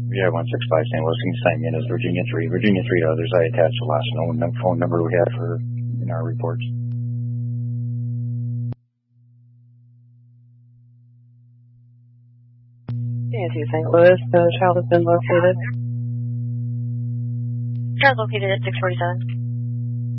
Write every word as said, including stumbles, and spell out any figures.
Yeah, one six five Saint Louis. Can you sign me in as Virginia three? Virginia three to others. I attached the last known phone number we had for in our reports. Nancy Saint Louis, the child has been located. Child located at six forty-seven.